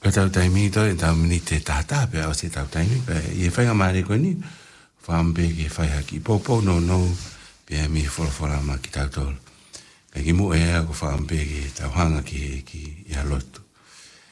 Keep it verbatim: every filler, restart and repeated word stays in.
Ka tau taimi to e tau mini te tata pe o se tau taimi pe e whai ngā maare koe ni whaambe ke whai haki popo no no pe mi whora whora ma ki tau tolu. Ka ki mu e a ko whaambe ke tau hanga ki ki i halotu.